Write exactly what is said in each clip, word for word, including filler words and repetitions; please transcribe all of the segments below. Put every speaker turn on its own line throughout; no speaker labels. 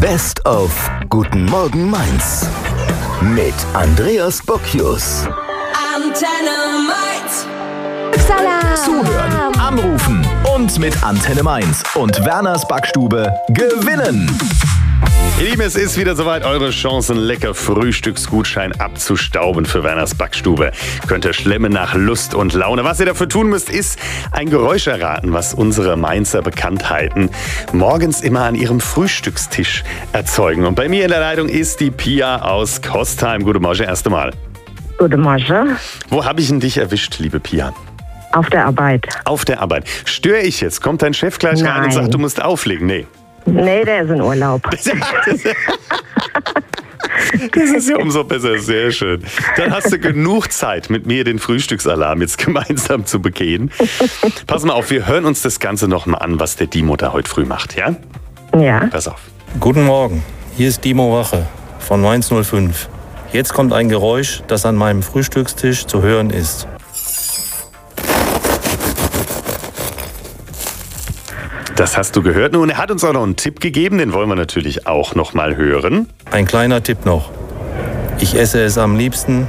Best of Guten Morgen Mainz mit Andreas Bocchius.
Antenne Mainz.
Upsala.
Zuhören, anrufen und mit Antenne Mainz und Werners Backstube gewinnen.
Ihr Lieben, es ist wieder soweit, eure Chance, einen lecker Frühstücksgutschein abzustauben für Werners Backstube. Könnt ihr schlemmen nach Lust und Laune. Was ihr dafür tun müsst, ist ein Geräusch erraten, was unsere Mainzer Bekanntheiten morgens immer an ihrem Frühstückstisch erzeugen. Und bei mir in der Leitung ist die Pia aus Kostheim. Guten Morgen, erste Mal.
Guten Morgen.
Wo habe ich denn dich erwischt, liebe Pia?
Auf der Arbeit.
Auf der Arbeit. Störe ich jetzt? Kommt dein Chef gleich
Nein.
rein und sagt, du musst auflegen? Nee.
Nee, der ist in Urlaub.
Das ist ja umso besser, sehr schön. Dann hast du genug Zeit, mit mir den Frühstücksalarm jetzt gemeinsam zu begehen. Pass mal auf, wir hören uns das Ganze nochmal an, was der Dimo da heute früh macht, ja?
Ja.
Pass auf.
Guten Morgen, hier ist Dimo Wache von Mainz null fünf. Jetzt kommt ein Geräusch, das an meinem Frühstückstisch zu hören ist.
Das hast du gehört. Nun, er hat uns auch noch einen Tipp gegeben, den wollen wir natürlich auch noch mal hören.
Ein kleiner Tipp noch. Ich esse es am liebsten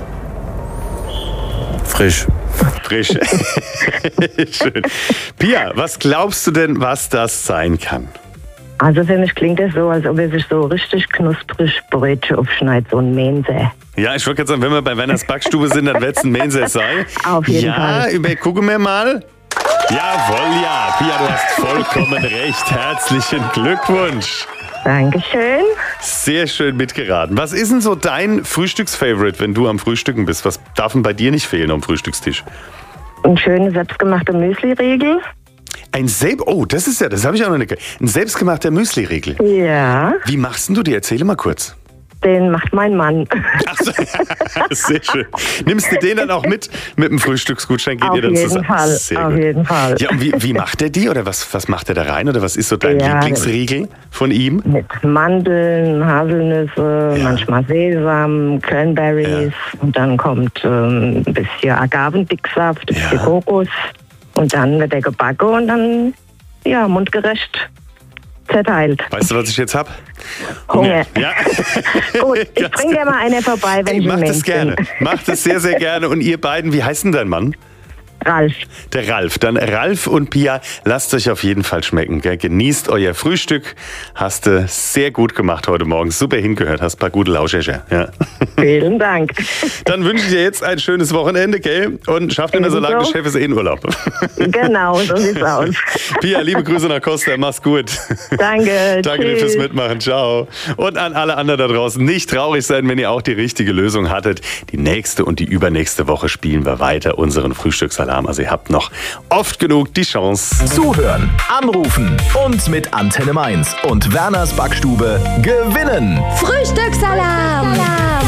frisch.
Frisch. Schön. Pia, was glaubst du denn, was das sein kann?
Also für mich klingt das so, als ob er sich so richtig knusprig Brötchen aufschneidet, so ein Mense.
Ja, ich wollte gerade sagen, wenn wir bei Werners Backstube sind, dann wird es ein Mensa sein.
Auf jeden
ja,
Fall.
Ja, gucken wir mal. Jawohl, ja. Pia, du hast vollkommen recht. Herzlichen Glückwunsch.
Dankeschön.
Sehr schön mitgeraten. Was ist denn so dein Frühstücksfavorite, wenn du am Frühstücken bist? Was darf denn bei dir nicht fehlen am Frühstückstisch?
Ein schöner selbstgemachter Müsli-Riegel.
Ein Selbst... Oh, das ist ja, das habe ich auch noch nicht gehört. Ein selbstgemachter Müsli-Riegel.
Ja,
Wie machst denn du die? Erzähle mal kurz.
den macht mein Mann.
Ach so, sehr schön. Nimmst du den dann auch mit, mit dem Frühstücksgutschein? Geht
Auf
ihr dann
jeden
zusammen?
Fall,
Sehr
auf
gut.
jeden Fall.
Ja, und wie, wie macht er die? Oder was, was macht er da rein? Oder was ist so dein
Ja,
Lieblingsriegel von ihm?
Mit Mandeln, Haselnüsse,
Ja.
manchmal Sesam, Cranberries. Und dann kommt ähm, ein bisschen Agavendicksaft, ein bisschen
Ja.
Kokos. Und dann wird er gebacken und dann, ja, mundgerecht zerteilt.
Weißt du, was ich jetzt hab?
Hunger.
Ja.
Gut, ich
Ganz
bring dir
genau.
mal eine vorbei, wenn
Ey,
ich
mach
ein
das
Mensch
gerne.
bin.
Mach das sehr, sehr gerne. Und ihr beiden, wie heißt denn dein Mann?
Ralf.
Der Ralf. Dann Ralf und Pia, lasst euch auf jeden Fall schmecken. Gell? Genießt euer Frühstück. Hast du sehr gut gemacht heute Morgen. Super hingehört. Hast ein paar gute Lauschäscher. Ja.
Vielen Dank.
Dann wünsche ich dir jetzt ein schönes Wochenende, gell? Und schafft immer so lange, der
Ebenso.
Chef ist eh in Urlaub.
Genau, so sieht's aus.
Pia, liebe Grüße nach Costa. Mach's gut.
Danke.
Danke dir
tschüss.
fürs Mitmachen. Ciao. Und an alle anderen da draußen, nicht traurig sein, wenn ihr auch die richtige Lösung hattet. Die nächste und die übernächste Woche spielen wir weiter unseren Frühstücksalarm. Also ihr habt noch oft genug die Chance.
Zuhören, anrufen und mit Antenne Mainz und Werners Backstube gewinnen.
Frühstücksalarm.